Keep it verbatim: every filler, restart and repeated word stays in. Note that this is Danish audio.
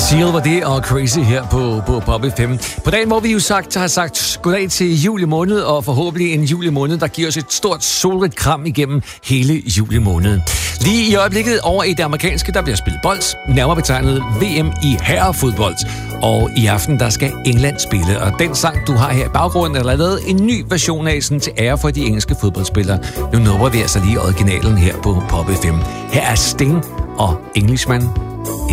Seal var det, og Crazy her på, på Pop F M. På dagen, hvor vi jo sagt, har sagt goddag til juli måned, og forhåbentlig en juli måned, der giver os et stort solrigt kram igennem hele juli måned. Lige i øjeblikket over i det amerikanske, der bliver spillet bold, nærmere betegnet V M i herrefodbold. Og i aften, der skal England spille, og den sang, du har her i baggrunden, er der lavet en ny version af, sådan til ære for de engelske fodboldspillere. Nu nupper vi altså lige originalen her på Pop F M. Her er Sting og Englishman.